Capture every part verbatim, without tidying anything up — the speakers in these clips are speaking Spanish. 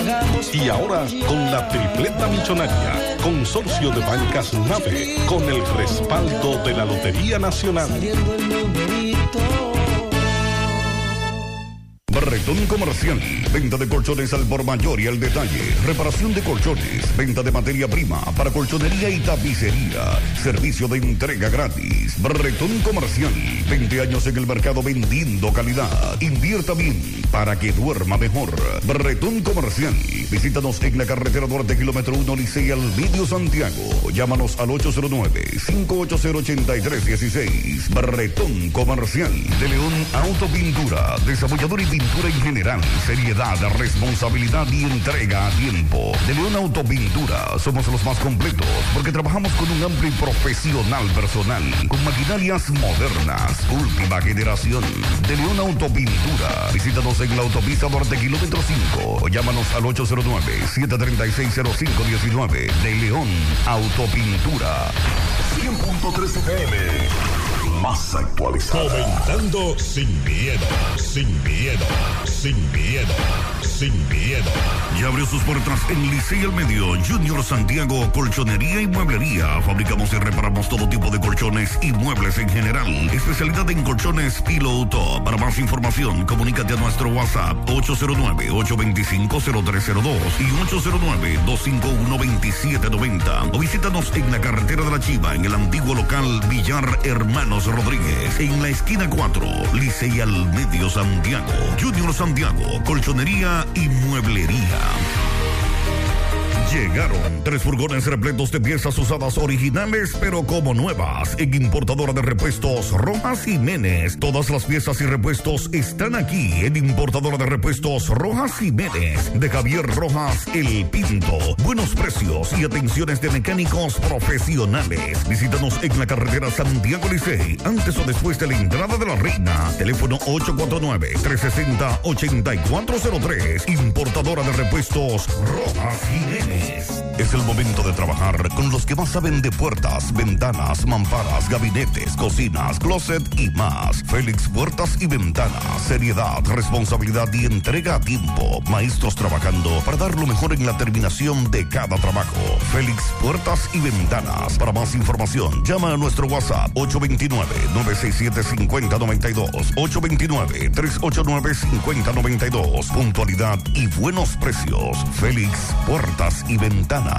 Y ahora con la tripleta millonaria, Consorcio de Bancas Nave, con el respaldo de la Lotería Nacional. Barretón Comercial, venta de colchones al por mayor y al detalle, reparación de colchones, venta de materia prima para colchonería y tapicería, servicio de entrega gratis. Barretón Comercial, veinte años en el mercado vendiendo calidad. Invierta bien para que duerma mejor. Barretón Comercial, visítanos en la carretera Duarte, kilómetro uno, Licey al Medio Santiago. Llámanos al ocho cero nueve, cinco ocho cero, ocho tres uno seis. Barretón Comercial, de León Autopintura, desarrollador y pintura en general, seriedad, responsabilidad y entrega a tiempo. De León Autopintura somos los más completos porque trabajamos con un amplio y profesional personal, con maquinarias modernas, última generación. De León Autopintura, visítanos en la autopista Norte, kilómetro cinco, o llámanos al ocho cero nueve, siete tres seis, cero cinco uno nueve. De León Autopintura. cien punto tres F M, más actualizada. Comentando sin miedo, sin miedo, sin miedo, sin miedo. Ya abrió sus puertas en Licey al Medio, Junior Santiago, colchonería y mueblería. Fabricamos y reparamos todo tipo de colchones y muebles en general. Especialidad en colchones Pillow Top. Para más información, comunícate a nuestro WhatsApp ocho cero nueve, ocho dos cinco, cero tres cero dos y ocho cero nueve, dos cinco uno, dos siete nueve cero. O visítanos en la carretera de la Chiva, en el antiguo local Villar Hermanos Rodríguez, en la esquina cuatro, Licey al Medio Santiago. Junior Santiago, colchonería y mueblería. Llegaron tres furgones repletos de piezas usadas originales, pero como nuevas, en Importadora de Repuestos Rojas Jiménez. Todas las piezas y repuestos están aquí en Importadora de Repuestos Rojas Jiménez, de Javier Rojas El Pinto. Buenos precios y atenciones de mecánicos profesionales. Visítanos en la carretera Santiago Licey, antes o después de la entrada de la Reina. Teléfono ocho cuatro nueve, tres seis cero, ocho cuatro cero tres. Importadora de Repuestos Rojas Jiménez. Es el momento de trabajar con los que más saben de puertas, ventanas, mamparas, gabinetes, cocinas, closet y más. Félix Puertas y Ventanas. Seriedad, responsabilidad y entrega a tiempo. Maestros trabajando para dar lo mejor en la terminación de cada trabajo. Félix Puertas y Ventanas. Para más información, llama a nuestro WhatsApp ocho dos nueve, nueve seis siete, cinco cero nueve dos, ocho dos nueve, tres ocho nueve, cinco cero nueve dos. Puntualidad y buenos precios. Félix Puertas y Ventanas.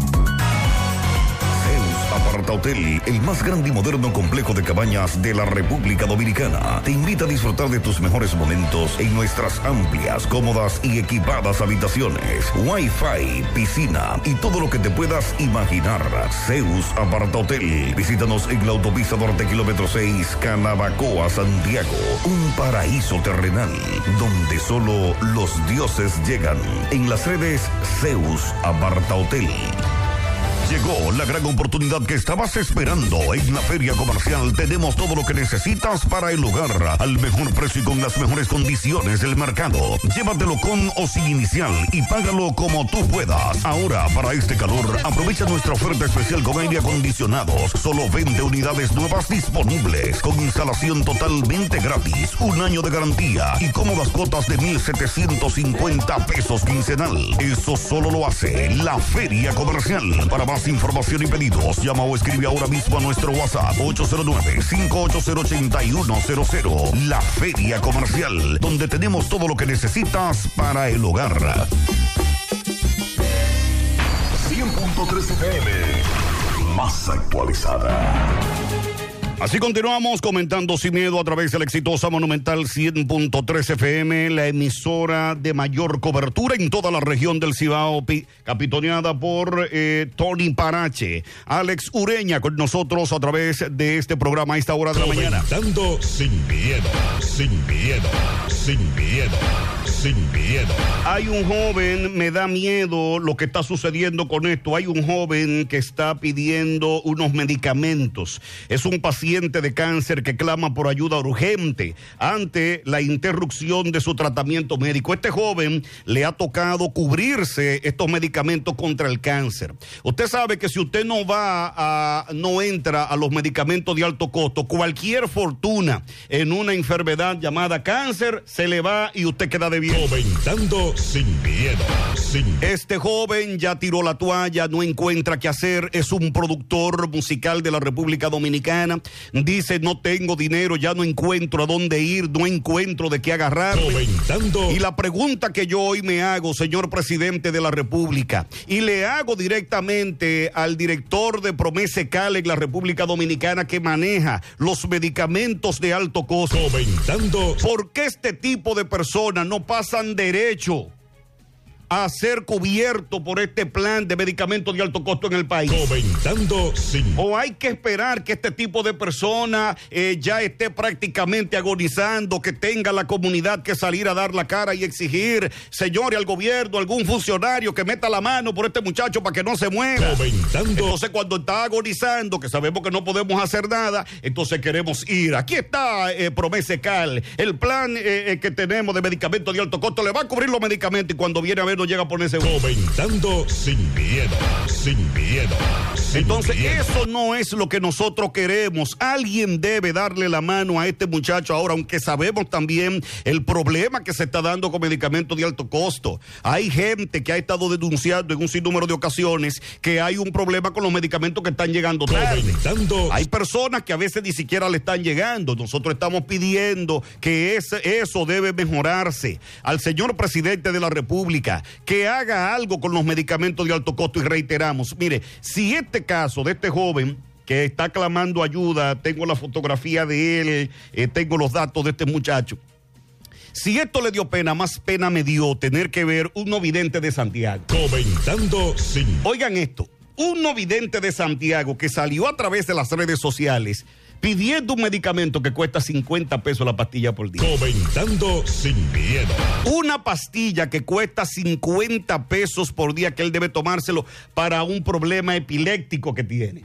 Aparta Hotel, el más grande y moderno complejo de cabañas de la República Dominicana, te invita a disfrutar de tus mejores momentos en nuestras amplias, cómodas y equipadas habitaciones, Wi-Fi, piscina y todo lo que te puedas imaginar. Zeus Aparta Hotel. Visítanos en la autopista Norte, kilómetro seis, Canabacoa, Santiago. Un paraíso terrenal donde solo los dioses llegan. En las redes Zeus Aparta Hotel. Llegó la gran oportunidad que estabas esperando. En la Feria Comercial tenemos todo lo que necesitas para el hogar, al mejor precio y con las mejores condiciones del mercado. Llévatelo con o sin inicial y págalo como tú puedas. Ahora, para este calor, aprovecha nuestra oferta especial con aire acondicionado. Solo veinte unidades nuevas disponibles, con instalación totalmente gratis, un año de garantía y cómodas cuotas de mil setecientos cincuenta pesos quincenal. Eso solo lo hace la Feria Comercial. Para más información y pedidos, llama o escribe ahora mismo a nuestro WhatsApp ocho cero nueve, cinco ocho cero, ocho uno cero cero. La Feria Comercial, donde tenemos todo lo que necesitas para el hogar. cien punto tres F M, más actualizada. Así continuamos comentando sin miedo a través de la exitosa Monumental cien punto tres F M, la emisora de mayor cobertura en toda la región del Cibao, capitaneada por eh, Tony Parache. Alex Ureña con nosotros a través de este programa a esta hora de la mañana. Comentando sin miedo, sin miedo, sin miedo, sin miedo. Hay un joven, me da miedo lo que está sucediendo con esto. Hay un joven que está pidiendo unos medicamentos. Es un paciente paciente de cáncer que clama por ayuda urgente ante la interrupción de su tratamiento médico. Este joven le ha tocado cubrirse estos medicamentos contra el cáncer. Usted sabe que si usted no va a, no entra a los medicamentos de alto costo, cualquier fortuna en una enfermedad llamada cáncer se le va y usted queda debiendo. Comentando sin miedo, sin miedo. Este joven ya tiró la toalla, no encuentra qué hacer, es un productor musical de la República Dominicana. Dice, no tengo dinero, ya no encuentro a dónde ir, no encuentro de qué agarrar. Comentando. Y la pregunta que yo hoy me hago, señor presidente de la República, y le hago directamente al director de Promesecal en la República Dominicana que maneja los medicamentos de alto costo. Comentando. ¿Por qué este tipo de personas no pasan derecho a ser cubierto por este plan de medicamentos de alto costo en el país? Comentando sin. ¿O hay que esperar que este tipo de persona eh, ya esté prácticamente agonizando, que tenga la comunidad que salir a dar la cara y exigir, señores, al gobierno, algún funcionario que meta la mano por este muchacho para que no se mueva? Comentando. Entonces, cuando está agonizando, que sabemos que no podemos hacer nada, entonces queremos ir. Aquí está eh, Promesecal, el plan eh, eh, que tenemos de medicamentos de alto costo, le va a cubrir los medicamentos y cuando viene a ver no llega a ponerse. Comentando sin miedo, sin miedo. Sin Entonces, miedo. eso no es lo que nosotros queremos. Alguien debe darle la mano a este muchacho ahora, aunque sabemos también el problema que se está dando con medicamentos de alto costo. Hay gente que ha estado denunciando en un sinnúmero de ocasiones que hay un problema con los medicamentos que están llegando tarde. Comentando. Hay personas que a veces ni siquiera le están llegando. Nosotros estamos pidiendo que ese, eso debe mejorarse. Al señor presidente de la República, que haga algo con los medicamentos de alto costo y reiteramos, mire, si este caso de este joven que está clamando ayuda, tengo la fotografía de él, eh, tengo los datos de este muchacho, si esto le dio pena, más pena me dio tener que ver un no vidente de Santiago. Comentando sin. Oigan esto, un no vidente de Santiago que salió a través de las redes sociales pidiendo un medicamento que cuesta cincuenta pesos la pastilla por día. Comentando sin miedo. Una pastilla que cuesta cincuenta pesos por día que él debe tomárselo para un problema epiléptico que tiene.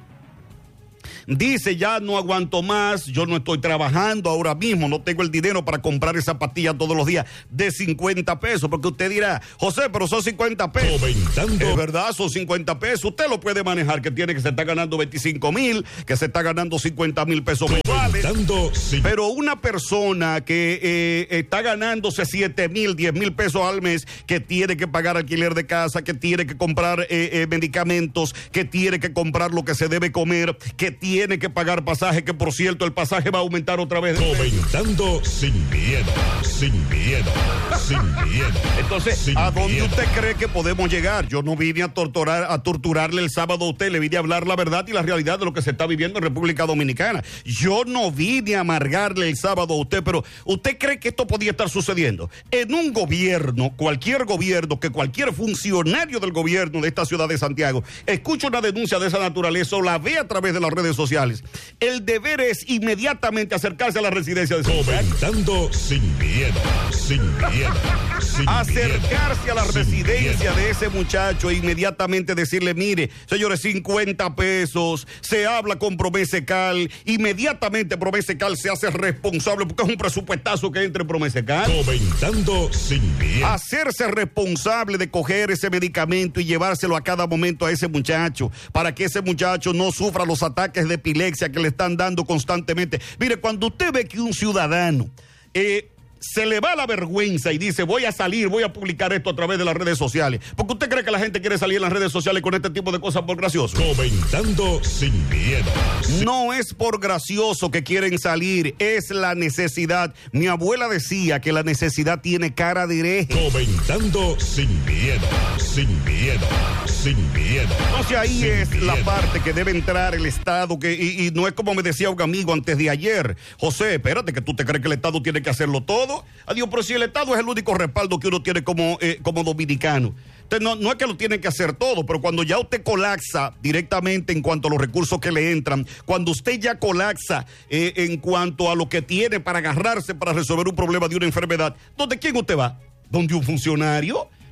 Dice, ya no aguanto más, yo no estoy trabajando ahora mismo, no tengo el dinero para comprar esa pastilla todos los días de cincuenta pesos, porque usted dirá, José, pero son cincuenta pesos. Comentando. Es verdad, son cincuenta pesos, usted lo puede manejar, que tiene que se está ganando veinticinco mil, que se está ganando cincuenta mil pesos mensuales. Comentando sin. Pero una persona que eh, está ganándose siete mil, diez mil pesos al mes, que tiene que pagar alquiler de casa, que tiene que comprar eh, eh, medicamentos, que tiene que comprar lo que se debe comer, que tiene que pagar pasaje, que por cierto el pasaje va a aumentar otra vez. Comentando sin miedo, sin miedo, sin miedo. Entonces, sin ¿a dónde miedo. usted cree que podemos llegar? Yo no vine a torturar, a torturarle el sábado a usted, le vine a hablar la verdad y la realidad de lo que se está viviendo en República Dominicana. Yo no vine a amargarle el sábado a usted, pero ¿usted cree que esto podía estar sucediendo? En un gobierno, cualquier gobierno, que cualquier funcionario del gobierno de esta ciudad de Santiago escuche una denuncia de esa naturaleza o la ve a través de las redes sociales, el deber es inmediatamente acercarse a la residencia de Santiago. Comentando sin miedo, sin miedo, sin Acercarse miedo, a la sin residencia miedo. de ese muchacho e inmediatamente decirle, mire, señores, cincuenta pesos, se habla con Promesecal, inmediatamente Promesecal se hace responsable, porque es un presupuestazo que entre Promesecal. Comentando sin miedo. Hacerse responsable de coger ese medicamento y llevárselo a cada momento a ese muchacho, para que ese muchacho no sufra los ataques de epilepsia que le están dando constantemente. Mire, cuando usted ve que un ciudadano eh, se le va la vergüenza y dice, voy a salir, voy a publicar esto a través de las redes sociales, porque usted cree que la gente quiere salir en las redes sociales con este tipo de cosas por gracioso. Comentando sin miedo. Sin No es por gracioso que quieren salir, es la necesidad. Mi abuela decía que la necesidad tiene cara de hereje. Comentando sin miedo, sin miedo, sin miedo. Entonces ahí sin es la miedo. parte que debe entrar el Estado, que, y, y no es como me decía un amigo antes de ayer, José, espérate, que tú te crees que el Estado tiene que hacerlo todo. Adiós, pero si el Estado es el único respaldo que uno tiene como, eh, como dominicano. Entonces no, no es que lo tienen que hacer todo, pero cuando ya usted colapsa directamente en cuanto a los recursos que le entran, cuando usted ya colapsa eh, en cuanto a lo que tiene para agarrarse para resolver un problema de una enfermedad, ¿dónde quién usted va? ¿Dónde un funcionario?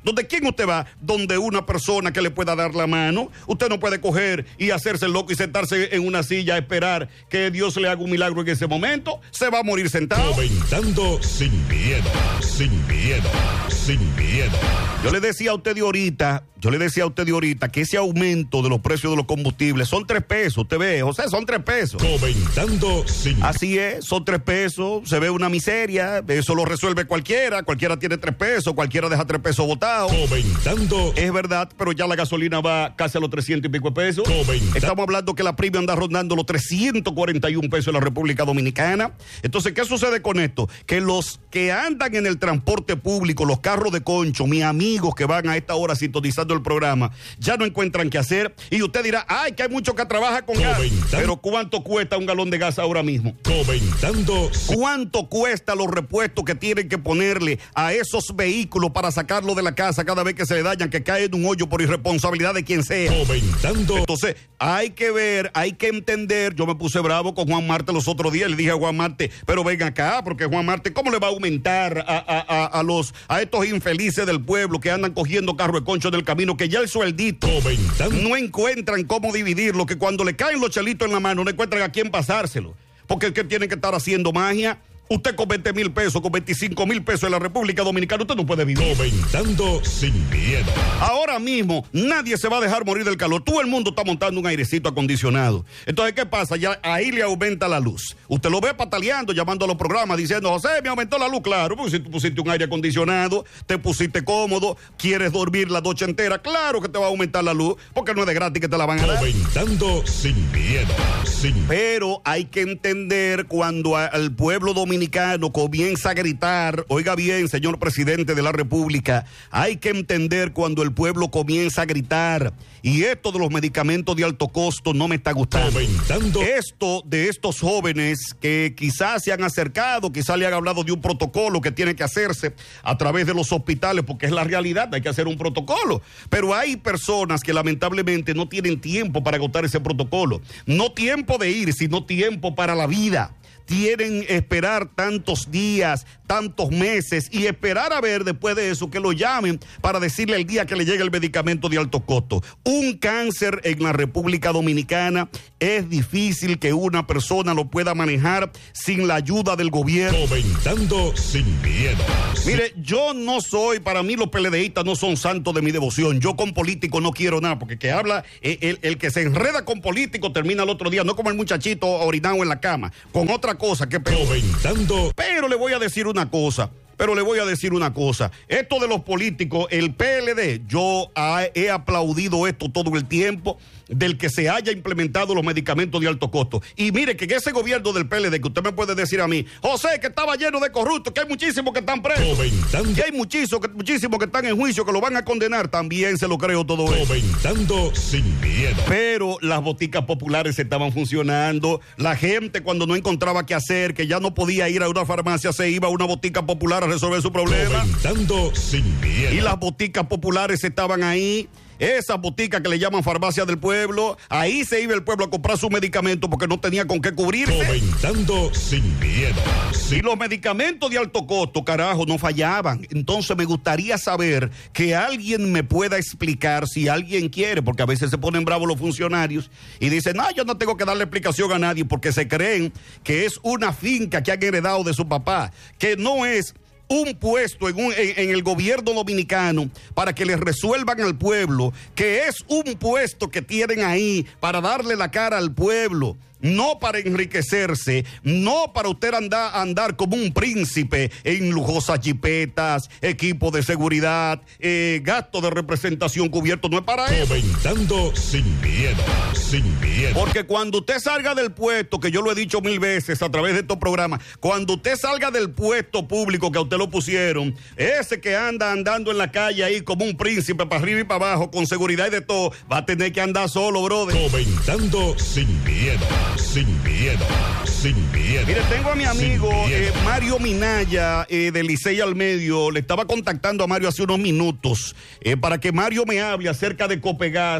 ¿Donde quién usted va? Donde una persona que le pueda dar la mano. Usted no puede coger y hacerse el loco y sentarse en una silla a esperar que Dios le haga un milagro en ese momento. Se va a morir sentado. Comentando sin miedo, sin miedo, sin miedo. Yo le decía a usted de ahorita, yo le decía a usted de ahorita que ese aumento de los precios de los combustibles son tres pesos. Usted ve, José, son tres pesos. Comentando sin miedo. Así es, son tres pesos. Se ve una miseria. Eso lo resuelve cualquiera. Cualquiera tiene tres pesos. Cualquiera deja tres pesos botados. Comentando. Es verdad, pero ya la gasolina va casi a los trescientos y pico de pesos. Comenta. Estamos hablando que la prima anda rondando los trescientos cuarenta y un pesos en la República Dominicana. Entonces, ¿qué sucede con esto? Que los que andan en el transporte público, los carros de concho, mis amigos que van a esta hora sintonizando el programa, ya no encuentran qué hacer. Y usted dirá, ay, que hay mucho que trabaja con gas. Pero ¿cuánto cuesta un galón de gas ahora mismo? Comentando. ¿Cuánto cuesta los repuestos que tienen que ponerle a esos vehículos para sacarlo de la casa cada vez que se le dañan, que cae en un hoyo por irresponsabilidad de quien sea? Comentando. Entonces, hay que ver, hay que entender. Yo me puse bravo con Juan Marte los otros días. Le dije a Juan Marte, pero ven acá, porque Juan Marte, ¿cómo le va a aumentar a, a, a, a los a estos infelices del pueblo que andan cogiendo carro de concho del camino, que ya el sueldito Comentando. no encuentran cómo dividirlo, que cuando le caen los chelitos en la mano no encuentran a quién pasárselo? Porque es que tienen que estar haciendo magia. Usted con veinte mil pesos, con veinticinco mil pesos en la República Dominicana, usted no puede vivir. Comentando sin miedo. Ahora mismo, nadie se va a dejar morir del calor. Todo el mundo está montando un airecito acondicionado. Entonces, ¿qué pasa? Ya ahí le aumenta la luz. Usted lo ve pataleando, llamando a los programas, diciendo, José, me aumentó la luz. Claro, porque si tú pusiste un aire acondicionado, te pusiste cómodo, quieres dormir la noche entera, claro que te va a aumentar la luz, porque no es de gratis que te la van a dar. Comentando sin miedo, sin miedo. Pero hay que entender cuando a- al pueblo dominicano comienza a gritar, oiga bien, señor presidente de la República, hay que entender cuando el pueblo comienza a gritar, y esto de los medicamentos de alto costo no me está gustando. Comentando. Esto de estos jóvenes que quizás se han acercado, quizás le han hablado de un protocolo que tiene que hacerse a través de los hospitales, porque es la realidad, hay que hacer un protocolo. Pero hay personas que lamentablemente no tienen tiempo para agotar ese protocolo. No tiempo de ir, sino tiempo para la vida. Tienen esperar tantos días, tantos meses y esperar a ver después de eso que lo llamen para decirle el día que le llegue el medicamento de alto costo. Un cáncer en la República Dominicana es difícil que una persona lo pueda manejar sin la ayuda del gobierno. Comentando sin miedo. Mire, yo no soy, para mí los peledeístas no son santos de mi devoción. Yo con políticos no quiero nada, porque que habla, eh, el, el que se enreda con políticos termina el otro día, no como el muchachito orinado en la cama, con otra cosa que peor. Comentando. Pero le voy a decir una cosa, pero le voy a decir una cosa. Esto de los políticos, el P L D, yo ha- he aplaudido esto todo el tiempo, del que se haya implementado los medicamentos de alto costo. Y mire que en ese gobierno del P L D, que usted me puede decir a mí, José, que estaba lleno de corruptos, que hay muchísimos que están presos, Comentando. que hay muchísimos que, muchísimos que están en juicio, que lo van a condenar, también se lo creo todo eso. Comentando sin miedo. Pero las boticas populares estaban funcionando. La gente cuando no encontraba qué hacer, que ya no podía ir a una farmacia, se iba a una botica popular a resolver su problema. Comentando sin miedo. Y las boticas populares estaban ahí. Esas boticas que le llaman farmacia del pueblo, ahí se iba el pueblo a comprar su medicamento porque no tenía con qué cubrirse. Comentando sin miedo. Y los medicamentos de alto costo, carajo, no fallaban. Entonces me gustaría saber que alguien me pueda explicar, si alguien quiere, porque a veces se ponen bravos los funcionarios y dicen, no, yo no tengo que darle explicación a nadie porque se creen que es una finca que han heredado de su papá, que no es un puesto en, un, en, en el gobierno dominicano para que les resuelvan al pueblo, que es un puesto que tienen ahí para darle la cara al pueblo, no para enriquecerse, no para usted andar, andar como un príncipe en lujosas jipetas, equipo de seguridad, eh, gasto de representación cubierto, no es para eso. Comentando sin miedo, sin miedo. Porque cuando usted salga del puesto, que yo lo he dicho mil veces a través de estos programas, cuando usted salga del puesto público que a usted lo pusieron, ese que anda andando en la calle ahí como un príncipe para arriba y para abajo, con seguridad y de todo, va a tener que andar solo, brother. Comentando sin miedo, sin miedo, sin miedo. Mire, tengo a mi amigo Sin miedo. eh, Mario Minaya eh, de Licey al Medio. Le estaba contactando a Mario hace unos minutos eh, para que Mario me hable acerca de Copegas.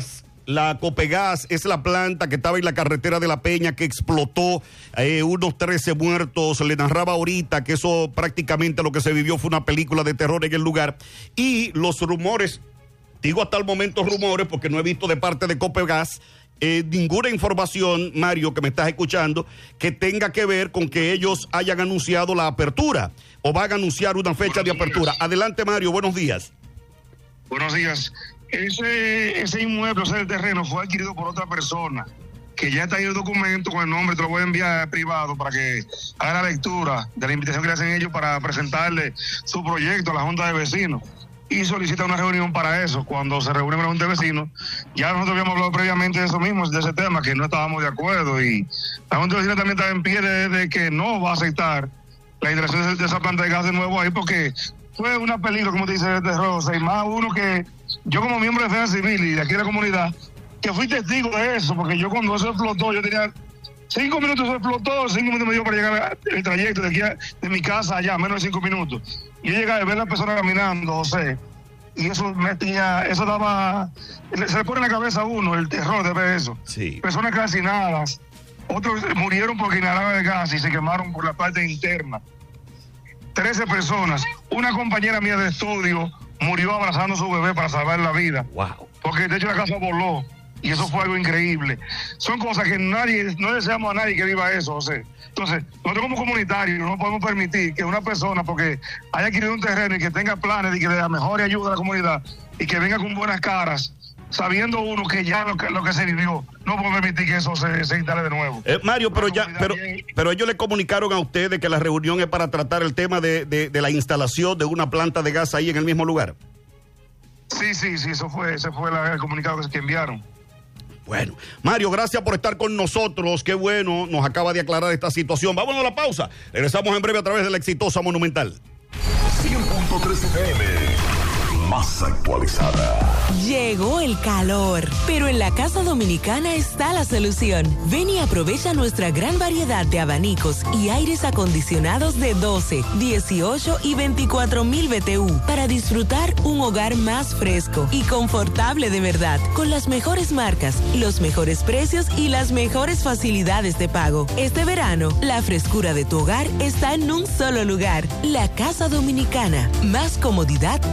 La Copegas es la planta que estaba en la carretera de La Peña que explotó, eh, unos trece muertos. Le narraba ahorita que eso prácticamente lo que se vivió fue una película de terror en el lugar. Y los rumores, digo hasta el momento rumores porque no he visto de parte de Copegas eh, ninguna información, Mario, que me estás escuchando, que tenga que ver con que ellos hayan anunciado la apertura o van a anunciar una fecha de apertura. Adelante, Mario, buenos días. Buenos días. Ese, ese inmueble, o sea, el terreno fue adquirido por otra persona, que ya está ahí el documento con el nombre, te lo voy a enviar privado para que haga la lectura de la invitación que le hacen ellos para presentarle su proyecto a la Junta de Vecinos. Y solicita una reunión para eso. Cuando se reúne con la Junta de Vecinos, ya nosotros habíamos hablado previamente de eso mismo, de ese tema, que no estábamos de acuerdo. Y la Junta de Vecinos también está en pie de, de que no va a aceptar la instalación de esa planta de gas de nuevo ahí, porque fue una película, como te dice, de Rosa, y más uno que yo como miembro de Defensa Civil y de aquí de la comunidad, que fui testigo de eso, porque yo cuando eso explotó, yo tenía cinco minutos, eso explotó, cinco minutos me dio para llegar el trayecto de aquí a, de mi casa allá, menos de cinco minutos. Yo llegué a ver a la persona caminando, José, y eso me tenía, eso daba, se le pone en la cabeza a uno el terror de ver eso. Sí. Personas calcinadas, otros murieron porque inhalaban el gas y se quemaron por la parte interna. trece personas, una compañera mía de estudio murió abrazando a su bebé para salvar la vida. Wow. Porque de hecho la casa voló y eso fue algo increíble. Son cosas que nadie, no deseamos a nadie que viva eso, José. Entonces, nosotros como comunitarios no podemos permitir que una persona, porque haya adquirido un terreno y que tenga planes y que le da mejor ayuda a la comunidad y que venga con buenas caras, sabiendo uno que ya lo que, lo que se vivió, no podemos permitir que eso se, se instale de nuevo. Eh, Mario, pero ya, pero, pero ellos le comunicaron a ustedes que la reunión es para tratar el tema de, de, de la instalación de una planta de gas ahí en el mismo lugar. Sí, sí, sí, eso fue, ese fue la, el comunicado que, que enviaron. Bueno, Mario, gracias por estar con nosotros. Qué bueno, nos acaba de aclarar esta situación. Vámonos a la pausa. Regresamos en breve a través de la exitosa Monumental. cien punto tres F M, más actualizada. Llegó el calor, pero en la Casa Dominicana está la solución. Ven y aprovecha nuestra gran variedad de abanicos y aires acondicionados de doce, dieciocho y veinticuatro mil B T U para disfrutar un hogar más fresco y confortable de verdad, con las mejores marcas, los mejores precios y las mejores facilidades de pago. Este verano, la frescura de tu hogar está en un solo lugar. La Casa Dominicana, más comodidad